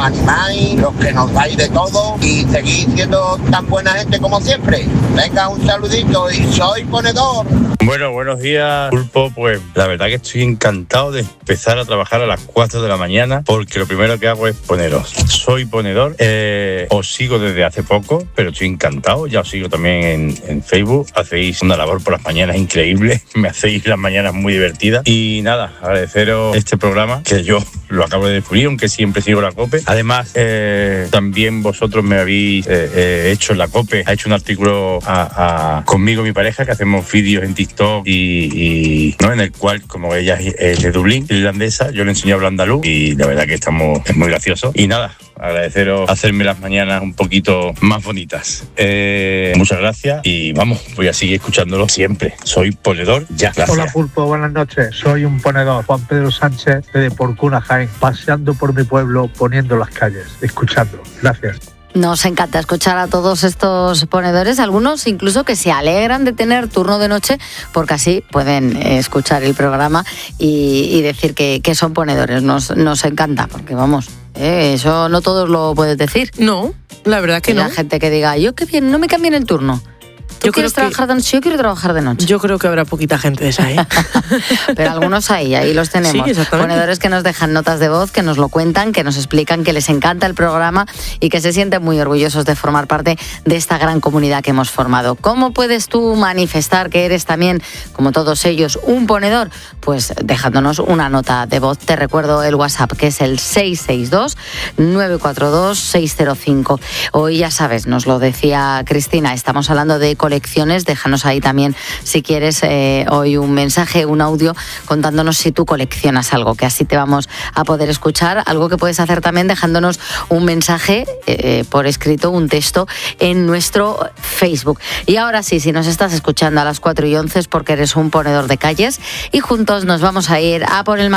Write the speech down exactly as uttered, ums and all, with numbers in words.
animáis, los que nos dais de todo y seguís siendo tan buena gente como siempre. Venga, un saludito y soy ponedor. Bueno, buenos días, Pulpo. Pues la verdad que estoy encantado de empezar a trabajar a las cuatro de la mañana porque lo primero que hago es poneros. Soy ponedor, eh, os sigo desde hace poco, pero estoy encantado. Ya os sigo también en, en Facebook. Hacéis una labor por las mañanas increíble. Me hacéis las mañanas muy divertidas. Y nada, agradeceros este programa que yo lo acabo de descubrir, aunque siempre sigo la COPE. Además, eh, también vosotros me habéis eh, eh, hecho la COPE, ha hecho un artículo a, a, conmigo y mi pareja, que hacemos vídeos en TikTok y, y ¿no? en el cual, como ella es de Dublín, irlandesa, yo le enseño a hablar andaluz y la verdad que estamos, es muy gracioso. Y nada, agradeceros hacerme las mañanas un poquito más bonitas. Eh, muchas gracias y vamos, voy a seguir escuchándolo siempre. Soy ponedor ya. Gracias. Hola Pulpo, buenas noches. Soy un ponedor, Juan Pedro Sánchez de Porcuna, Jaén, paseando por mi pueblo, poniendo las calles, escuchando. Gracias. Nos encanta escuchar a todos estos ponedores, algunos incluso que se alegran de tener turno de noche porque así pueden escuchar el programa y, y decir que, que son ponedores. Nos, nos encanta porque vamos, eh, eso no todos lo puedes decir. No, la verdad que no. La gente que diga, yo qué bien, no me cambien el turno. ¿Tú yo quieres trabajar de noche? Yo quiero trabajar de noche. Yo creo que habrá poquita gente de esa, ¿eh? Pero algunos hay, ahí los tenemos. Sí, ponedores que nos dejan notas de voz, que nos lo cuentan, que nos explican que les encanta el programa y que se sienten muy orgullosos de formar parte de esta gran comunidad que hemos formado. ¿Cómo puedes tú manifestar que eres también, como todos ellos, un ponedor? Pues dejándonos una nota de voz. Te recuerdo el WhatsApp, que es el seis seis dos, nueve cuatro dos, seis cero cinco. Hoy ya sabes, nos lo decía Cristina, estamos hablando de colecciones. Déjanos ahí también, si quieres, eh, hoy un mensaje, un audio, contándonos si tú coleccionas algo, que así te vamos a poder escuchar. Algo que puedes hacer también dejándonos un mensaje eh, por escrito, un texto en nuestro Facebook. Y ahora sí, si nos estás escuchando a las cuatro y once es porque eres un ponedor de calles y juntos nos vamos a ir a por el